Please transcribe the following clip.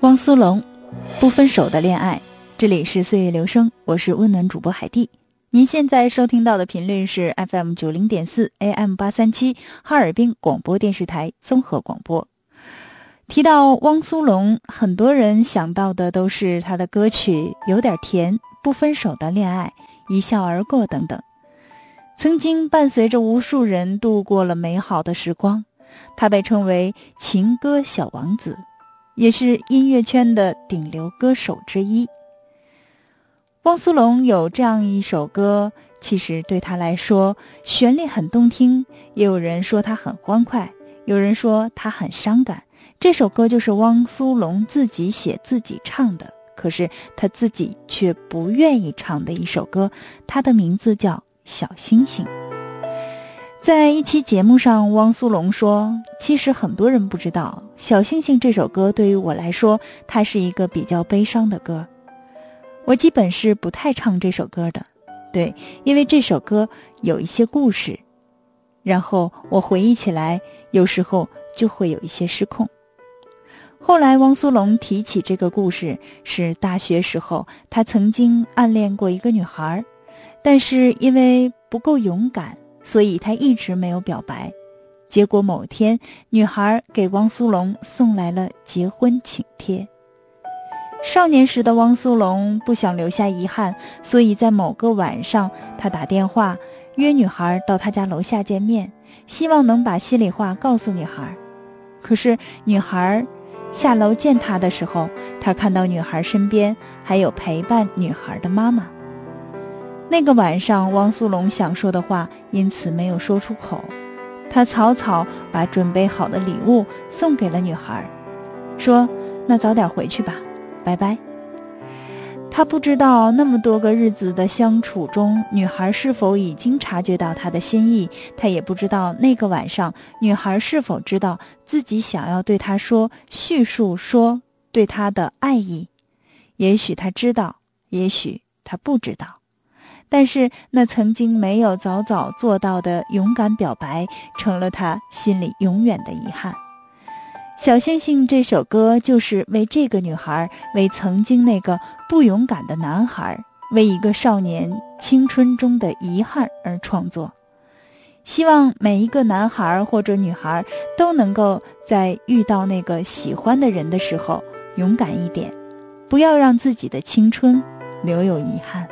汪苏泷，不分手的恋爱。这里是岁月流声，我是温暖主播海蒂。您现在收听到的频率是 FM 90.4 AM 837哈尔滨广播电视台综合广播。提到汪苏泷，很多人想到的都是他的歌曲有点甜、不分手的恋爱、一笑而过等等。曾经伴随着无数人度过了美好的时光，他被称为情歌小王子，也是音乐圈的顶流歌手之一。汪苏泷有这样一首歌，其实对他来说旋律很动听，也有人说他很欢快，有人说他很伤感。这首歌就是汪苏泷自己写自己唱的，可是他自己却不愿意唱的一首歌，它的名字叫小星星。在一期节目上，汪苏泷说，其实很多人不知道，小星星这首歌对于我来说，它是一个比较悲伤的歌。我基本是不太唱这首歌的，对，因为这首歌有一些故事，然后我回忆起来，有时候就会有一些失控。后来汪苏泷提起这个故事，是大学时候他曾经暗恋过一个女孩，但是因为不够勇敢，所以他一直没有表白。结果某天，女孩给汪苏泷送来了结婚请帖。少年时的汪苏泷不想留下遗憾，所以在某个晚上，他打电话约女孩到他家楼下见面，希望能把心里话告诉女孩。可是女孩下楼见他的时候，他看到女孩身边还有陪伴女孩的妈妈。那个晚上，汪苏泷想说的话因此没有说出口，他草草把准备好的礼物送给了女孩，说：那早点回去吧，拜拜。他不知道那么多个日子的相处中，女孩是否已经察觉到他的心意，他也不知道那个晚上女孩是否知道自己想要对他说，叙述说对他的爱意。也许他知道，也许他不知道，但是那曾经没有早早做到的勇敢表白，成了他心里永远的遗憾。小星星这首歌就是为这个女孩，为曾经那个不勇敢的男孩，为一个少年青春中的遗憾而创作。希望每一个男孩或者女孩都能够在遇到那个喜欢的人的时候勇敢一点，不要让自己的青春留有遗憾。